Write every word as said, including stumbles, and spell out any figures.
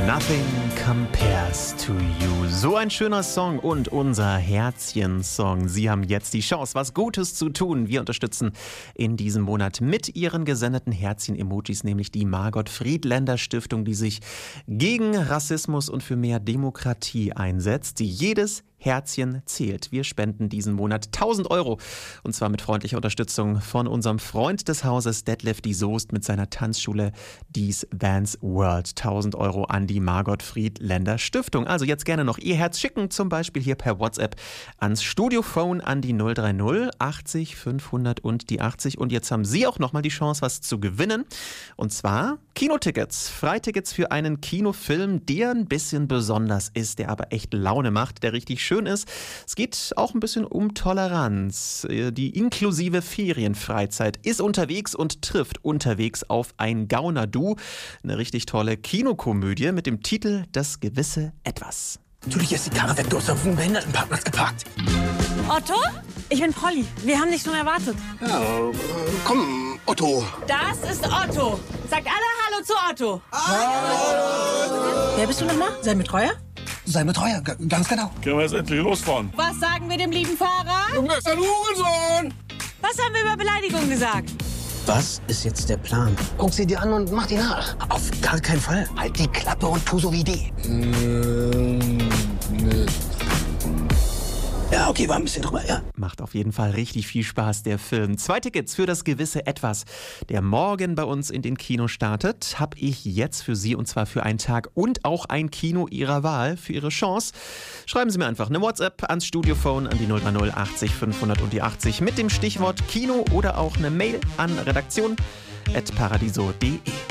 Nothing compares to you. So ein schöner Song und unser Herzchen-Song. Sie haben jetzt die Chance, was Gutes zu tun. Wir unterstützen in diesem Monat mit Ihren gesendeten Herzchen-Emojis, nämlich die Margot-Friedländer-Stiftung, die sich gegen Rassismus und für mehr Demokratie einsetzt, die jedes Herzchen zählt. Wir spenden diesen Monat tausend Euro und zwar mit freundlicher Unterstützung von unserem Freund des Hauses Detlef die Soest mit seiner Tanzschule Dies Vans World. tausend Euro an die Margot-Friedländer Stiftung. Also jetzt gerne noch Ihr Herz schicken, zum Beispiel hier per WhatsApp ans Studiophone an die null drei null achtzig fünfhundert und die achtzig. Und jetzt haben Sie auch nochmal die Chance, was zu gewinnen. Und zwar Kinotickets, Freitickets für einen Kinofilm, der ein bisschen besonders ist, der aber echt Laune macht, der richtig schön ist. Es geht auch ein bisschen um Toleranz. Die inklusive Ferienfreizeit ist unterwegs und trifft unterwegs auf ein Gauner-Du. Eine richtig tolle Kinokomödie mit dem Titel Das gewisse Etwas. Natürlich ist die Karre weg, du hast auf dem Behindertenparkplatz geparkt. Otto? Ich bin Polly. Wir haben dich schon erwartet. Ja, äh, komm, Otto. Das ist Otto. Sagt alle Hallo zu Otto. Hallo. Wer bist du nochmal? Sein Betreuer? Sei mir treuer, g- ganz genau. Können wir jetzt endlich losfahren? Was sagen wir dem lieben Fahrer? Du bist ein Hurensohn! Was haben wir über Beleidigung gesagt? Was ist jetzt der Plan? Guck sie dir an und mach die nach. Auf gar keinen Fall. Halt die Klappe und tu so wie die. Ja, okay, war ein bisschen drüber, ja. Macht auf jeden Fall richtig viel Spaß, der Film. Zwei Tickets für das gewisse Etwas, der morgen bei uns in den Kinos startet, habe ich jetzt für Sie, und zwar für einen Tag und auch ein Kino Ihrer Wahl für Ihre Chance. Schreiben Sie mir einfach eine WhatsApp ans Studiophone an die null drei null achtzig fünfhundert und die achtzig mit dem Stichwort Kino oder auch eine Mail an redaktion at paradiso punkt de.